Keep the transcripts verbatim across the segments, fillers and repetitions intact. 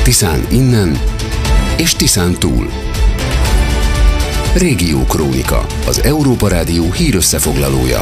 Tiszán innen és Tiszán túl. Régió Krónika, az Európa Rádió hírösszefoglalója.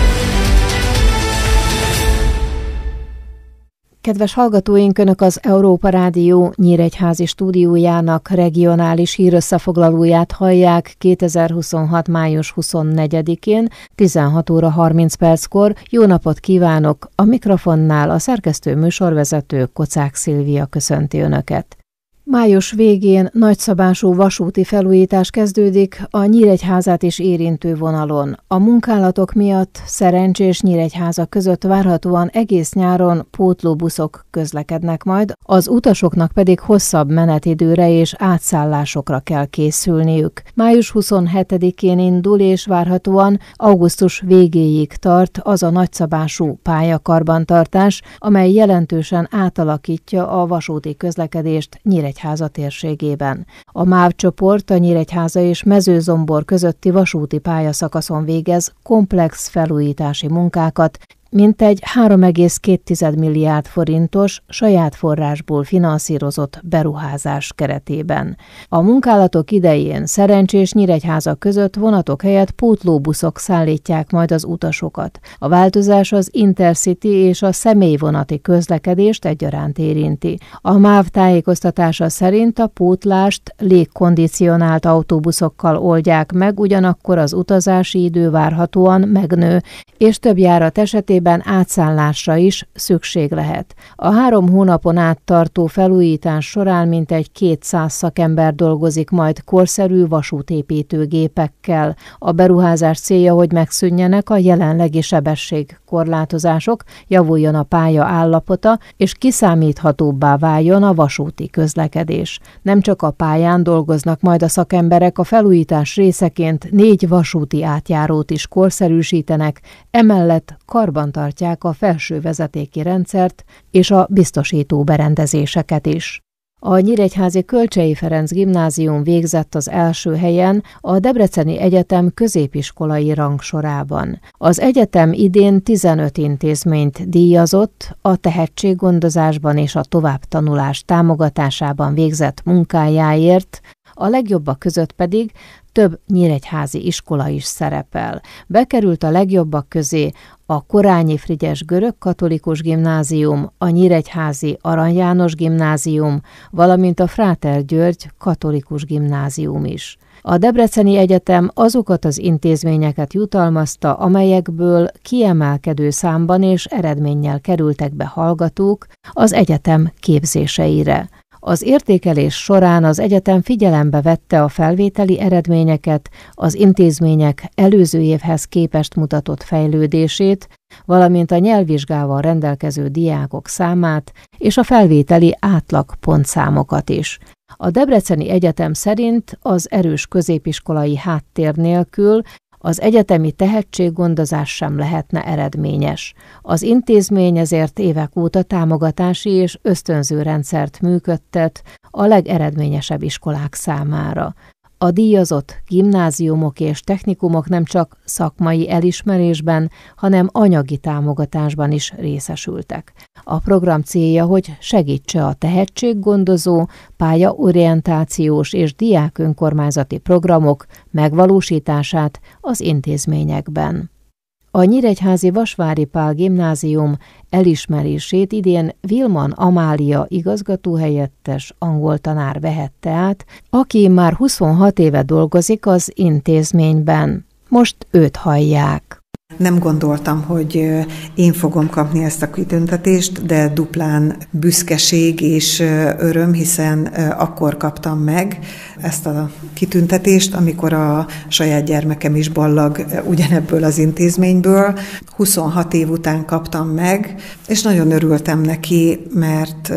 Kedves hallgatóink, Önök az Európa Rádió nyíregyházi stúdiójának regionális hírösszefoglalóját hallják kétezer-huszonhat. május huszonnegyedikén, tizenhat óra harminc perckor. Jó napot kívánok! A mikrofonnál a szerkesztő műsorvezető Kocák Szilvia köszönti Önöket. Május végén nagyszabású vasúti felújítás kezdődik a Nyíregyházát is érintő vonalon. A munkálatok miatt Szerencs és Nyíregyháza között várhatóan egész nyáron pótlóbuszok közlekednek majd, az utasoknak pedig hosszabb menetidőre és átszállásokra kell készülniük. Május huszonhetedikén indul és várhatóan augusztus végéig tart az a nagyszabású pályakarbantartás, amely jelentősen átalakítja a vasúti közlekedést Nyíregyháza Nyíregyháza térségében. A MÁV csoport a Nyíregyháza és Mezőzombor közötti vasúti pályaszakaszon végez komplex felújítási munkákat, mintegy három egész két milliárd forintos saját forrásból finanszírozott beruházás keretében. A munkálatok idején Szerencs és Nyíregyháza között vonatok helyett pótlóbuszok szállítják majd az utasokat. A változás az Intercity és a személyvonati közlekedést egyaránt érinti. A MÁV tájékoztatása szerint a pótlást légkondicionált autóbuszokkal oldják meg, ugyanakkor az utazási idő várhatóan megnő, és több járat esetében átszállásra is szükség lehet. A három hónapon át tartó felújítás során mintegy kétszáz szakember dolgozik majd korszerű vasútépítőgépekkel. A beruházás célja, hogy megszűnjenek a jelenlegi sebességkorlátozások, javuljon a pálya állapota, és kiszámíthatóbbá váljon a vasúti közlekedés. Nem csak a pályán dolgoznak majd a szakemberek, a felújítás részeként négy vasúti átjárót is korszerűsítenek, emellett karban tartják a felső vezetéki rendszert és a biztosító berendezéseket is. A Nyíregyházi Kölcsey Ferenc Gimnázium végzett az első helyen a Debreceni Egyetem középiskolai rangsorában. Az egyetem idén tizenöt intézményt díjazott a tehetséggondozásban és a továbbtanulás támogatásában végzett munkájáért, a legjobbak között pedig több nyíregyházi iskola is szerepel. Bekerült a legjobbak közé a Korányi Frigyes Görögkatolikus Gimnázium, a Nyíregyházi Arany János Gimnázium, valamint a Fráter György Katolikus Gimnázium is. A Debreceni Egyetem azokat az intézményeket jutalmazta, amelyekből kiemelkedő számban és eredménnyel kerültek be hallgatók az egyetem képzéseire. Az értékelés során az egyetem figyelembe vette a felvételi eredményeket, az intézmények előző évhez képest mutatott fejlődését, valamint a nyelvvizsgával rendelkező diákok számát és a felvételi átlag pontszámokat is. A Debreceni Egyetem szerint az erős középiskolai háttér nélkül az egyetemi tehetséggondozás sem lehetne eredményes. Az intézmény ezért évek óta támogatási és ösztönző rendszert működtet a legeredményesebb iskolák számára. A díjazott gimnáziumok és technikumok nem csak szakmai elismerésben, hanem anyagi támogatásban is részesültek. A program célja, hogy segítse a tehetséggondozó, pályaorientációs és diák önkormányzati programok megvalósítását az intézményekben. A Nyíregyházi Vasvári Pál Gimnázium elismerését idén Vilman Amália igazgatóhelyettes angol tanár vehette át, aki már huszonhat éve dolgozik az intézményben. Most őt hallják. Nem gondoltam, hogy én fogom kapni ezt a kitüntetést, de duplán büszkeség és öröm, hiszen akkor kaptam meg ezt a kitüntetést, amikor a saját gyermekem is ballag ugyanebből az intézményből. huszonhat év után kaptam meg, és nagyon örültem neki, mert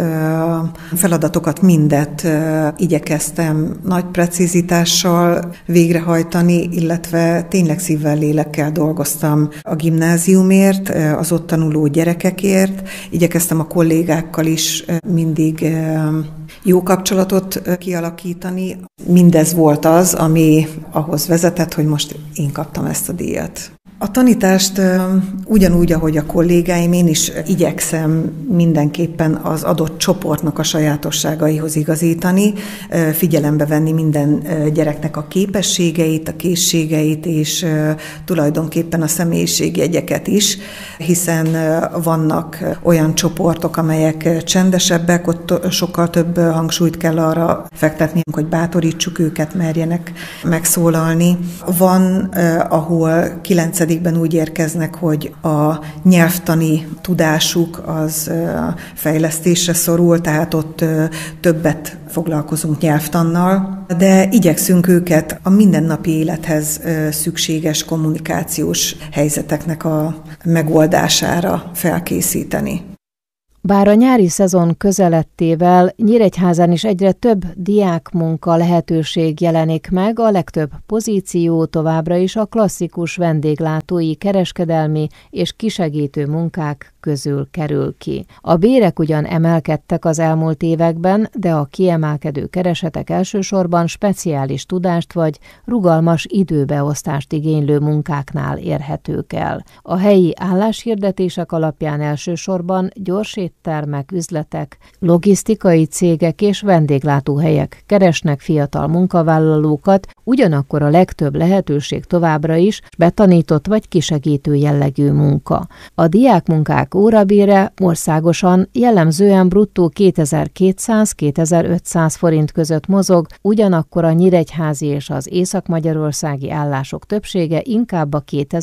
feladatokat mindet igyekeztem nagy precizitással végrehajtani, illetve tényleg szívvel, lélekkel dolgoztam a gimnáziumért, az ott tanuló gyerekekért. Igyekeztem a kollégákkal is mindig jó kapcsolatot kialakítani. Mindez volt az, ami ahhoz vezetett, hogy most én kaptam ezt a díjat. A tanítást ugyanúgy, ahogy a kollégáim, én is igyekszem mindenképpen az adott csoportnak a sajátosságaihoz igazítani, figyelembe venni minden gyereknek a képességeit, a készségeit, és tulajdonképpen a személyiségjegyeket is, hiszen vannak olyan csoportok, amelyek csendesebbek, ott sokkal több hangsúlyt kell arra fektetni, hogy bátorítsuk őket, merjenek megszólalni. Van, ahol kilencedikben úgy érkeznek, hogy a nyelvtani tudásuk az fejlesztésre szorul, tehát ott többet foglalkozunk nyelvtannal, de igyekszünk őket a mindennapi élethez szükséges kommunikációs helyzeteknek a megoldására felkészíteni. Bár a nyári szezon közelettével Nyíregyházán is egyre több diákmunka lehetőség jelenik meg, a legtöbb pozíció továbbra is a klasszikus vendéglátói, kereskedelmi és kisegítő munkák közül kerül ki. A bérek ugyan emelkedtek az elmúlt években, de a kiemelkedő keresetek elsősorban speciális tudást vagy rugalmas időbeosztást igénylő munkáknál érhetők el. A helyi álláshirdetések alapján elsősorban gyors éttermek, üzletek, logisztikai cégek és vendéglátóhelyek keresnek fiatal munkavállalókat, ugyanakkor a legtöbb lehetőség továbbra is betanított vagy kisegítő jellegű munka. A diákmunkák órabére országosan jellemzően bruttó kétezer-kétszáz-kétezer-ötszáz forint között mozog, ugyanakkor a nyíregyházi és az észak-magyarországi állások többsége inkább a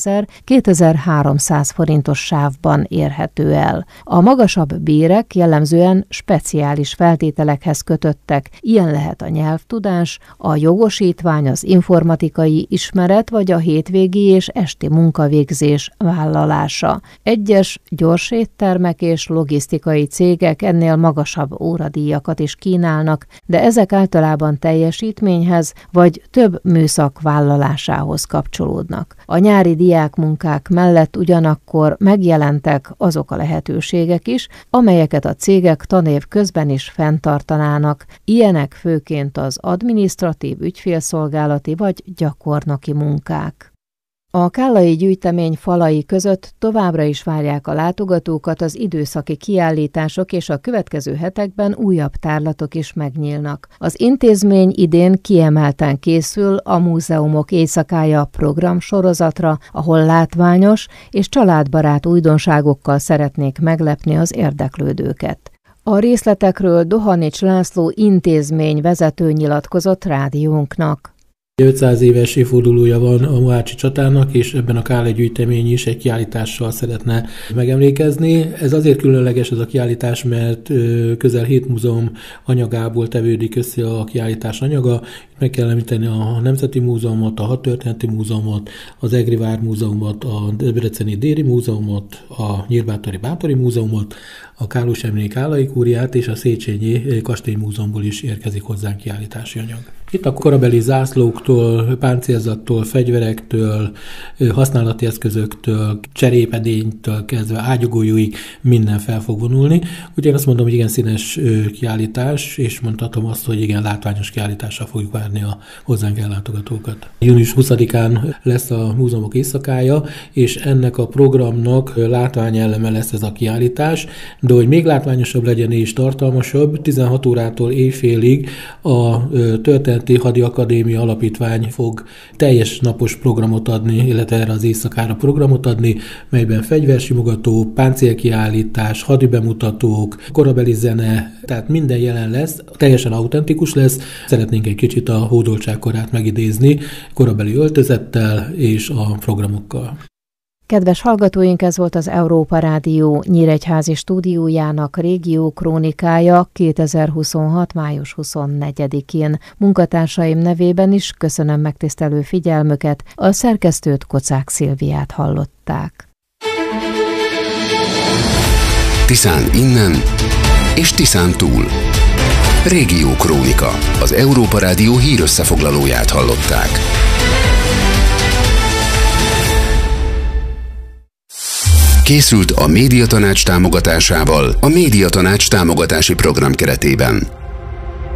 kétezer-kétezer-háromszáz forintos sávban érhető el. A magasabb bérek jellemzően speciális feltételekhez kötöttek, ilyen lehet a nyelvtudás, a jogosítvány, az informatikai ismeret vagy a hétvégi és esti munkavégzés vállalása. Egyes gyors éttermek és logisztikai cégek ennél magasabb óradíjakat is kínálnak, de ezek általában teljesítményhez vagy több műszak vállalásához kapcsolódnak. A nyári diákmunkák mellett ugyanakkor megjelentek azok a lehetőségek is, amelyeket a cégek tanév közben is fenntartanának. Ilyenek főként az adminisztratív, ügyfélszolgálati vagy gyakornoki munkák. A kállai gyűjtemény falai között továbbra is várják a látogatókat az időszaki kiállítások, és a következő hetekben újabb tárlatok is megnyílnak. Az intézmény idén kiemelten készül a Múzeumok éjszakája programsorozatra, ahol látványos és családbarát újdonságokkal szeretnék meglepni az érdeklődőket. A részletekről Dohanics László intézmény vezető nyilatkozott rádiónknak. ötszáz éves évfordulója van a Mohácsi csatának, és ebben a kállai gyűjtemény is egy kiállítással szeretne megemlékezni. Ez azért különleges ez a kiállítás, mert közel hét múzeum anyagából tevődik össze a kiállítás anyaga. Meg kell említeni a Nemzeti Múzeumot, a Hadtörténeti Múzeumot, az Egri Vármúzeumot, a Debreceni Déri Múzeumot, a Nyírbátori Bátori Múzeumot, a Kálosemlé Kállai Kúriát és a Széchenyi Kastélymúzeumból is érkezik hozzánk kiállítási anyag. Itt a korabeli zászlóktól, páncélzattól, fegyverektől, használati eszközöktől, cserépedénytől kezdve ágyugójóig minden fel fog vonulni. Úgyhogy azt mondom, hogy igen színes kiállítás, és mondhatom azt, hogy igen látványos kiállítással fogjuk várni a hozzánk ellátogatókat. június huszadikán lesz a Múzeumok éjszakája, és ennek a programnak látványelleme lesz ez a kiállítás, de hogy még látványosabb legyen és tartalmasabb, tizenhat órától éjfélig a Történeti Hadiakadémia Alapítvány fog teljes napos programot adni, illetve erre az éjszakára programot adni, melyben fegyversimogató, páncélkiállítás, hadibemutatók, korabeli zene, tehát minden jelen lesz, teljesen autentikus lesz. Szeretnénk egy kicsit a hódoltság korát megidézni, korabeli öltözettel és a programokkal. Kedves hallgatóink, ez volt az Európa Rádió nyíregyházi stúdiójának régió krónikája kétezer-huszonhat. május huszonnegyedikén. Munkatársaim nevében is köszönöm megtisztelő figyelmüket, a szerkesztőt, Kocák Szilviát hallották. Tiszán innen és Tiszán túl. Régió krónika. Az Európa Rádió hírösszefoglalóját hallották. Készült a Médiatanács támogatásával a Médiatanács támogatási program keretében.